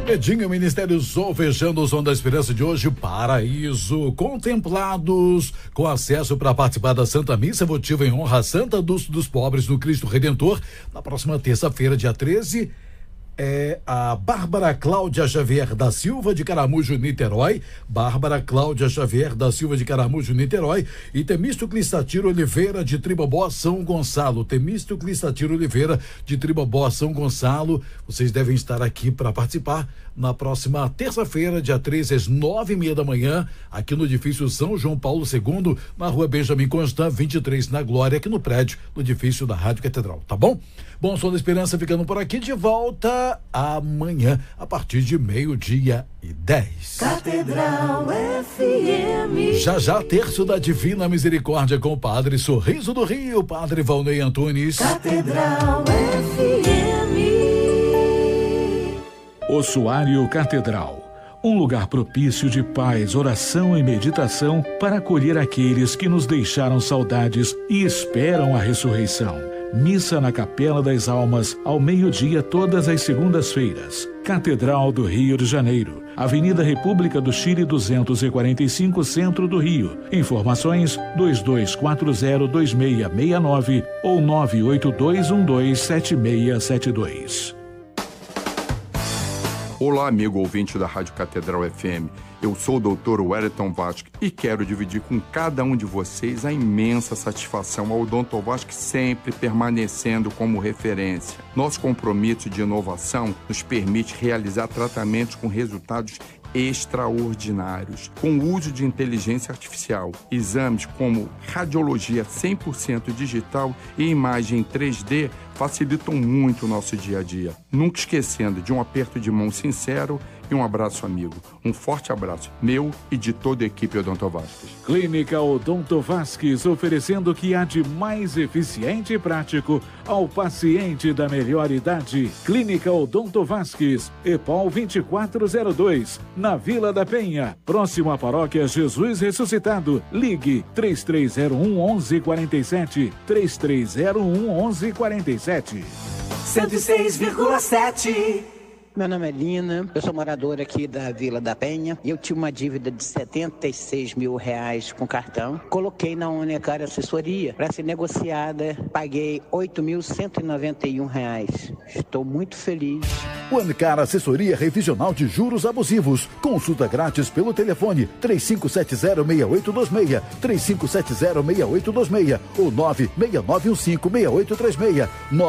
Edinho, Ministério Sol, fechando o Som da Esperança de hoje. Paraíso, contemplados com acesso para participar da Santa Missa votiva em honra à Santa dos Pobres do Cristo Redentor. Na próxima terça-feira, dia 13, é a Bárbara Cláudia Xavier da Silva de Caramujo, Niterói. Bárbara Cláudia Xavier da Silva de Caramujo, Niterói. E Temístocles Satiro Oliveira de Tribobó, São Gonçalo. Temístocles Satiro Oliveira de Tribobó, São Gonçalo. Vocês devem estar aqui para participar na próxima terça-feira, dia 13, às 9:30 da manhã, aqui no edifício São João Paulo II, na rua Benjamin Constant, 23, na Glória, aqui no prédio, no edifício da Rádio Catedral, tá bom? Bom, Som da Esperança ficando por aqui, de volta amanhã, a partir de 12:10. Catedral FM. Já, terço da Divina Misericórdia com o Padre Sorriso do Rio, Padre Valnei Antunes. Catedral FM. Ossuário Catedral, um lugar propício de paz, oração e meditação para acolher aqueles que nos deixaram saudades e esperam a ressurreição. Missa na Capela das Almas, ao meio-dia, todas as segundas-feiras. Catedral do Rio de Janeiro, Avenida República do Chile 245, Centro do Rio. Informações 22402669 ou 982127672. Olá, amigo ouvinte da Rádio Catedral FM. Eu sou o Dr. Wellington Vasque e quero dividir com cada um de vocês a imensa satisfação ao Dr. Vasque sempre permanecendo como referência. Nosso compromisso de inovação nos permite realizar tratamentos com resultados extraordinários, com o uso de inteligência artificial. Exames como radiologia 100% digital e imagem 3D facilitam muito o nosso dia a dia. Nunca esquecendo de um aperto de mão sincero e um abraço amigo. Um forte abraço, meu e de toda a equipe Odonto Vasques. Clínica Odonto Vasques, oferecendo o que há de mais eficiente e prático ao paciente da melhor idade. Clínica Odonto Vasques, EPOL 2402, na Vila da Penha, próximo à Paróquia Jesus Ressuscitado. Ligue 3301-1147, 3301-1147. 106,7. Meu nome é Lina, eu sou moradora aqui da Vila da Penha e eu tinha uma dívida de R$76 mil com cartão. Coloquei na Unicar Assessoria para ser negociada, paguei R$8.191. Estou muito feliz. Unicar Assessoria Revisional de Juros Abusivos. Consulta grátis pelo telefone 3570-6826, 3570-6826 ou 96915-6836,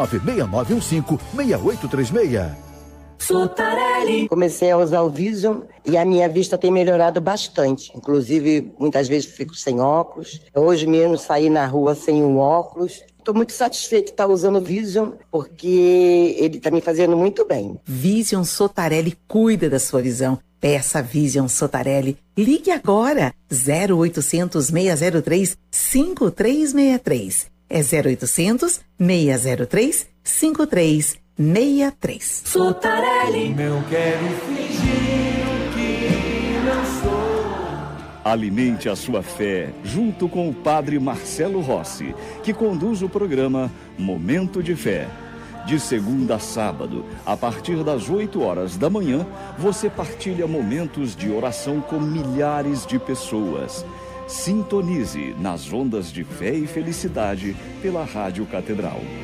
96915-6836. Sotarelli. Comecei a usar o Vision e a minha vista tem melhorado bastante. Inclusive, muitas vezes fico sem óculos. Hoje mesmo saí na rua sem um óculos. Estou muito satisfeito de estar usando o Vision, porque ele está me fazendo muito bem. Vision Sotarelli cuida da sua visão. Peça Vision Sotarelli. Ligue agora. 0800 603 5363. É 0800 603 5363. Sotarelli. Não quero fingir que não sou. Alimente a sua fé junto com o Padre Marcelo Rossi, que conduz o programa Momento de Fé. De segunda a sábado, a partir das 8 horas da manhã, você partilha momentos de oração com milhares de pessoas. Sintonize nas ondas de fé e felicidade pela Rádio Catedral.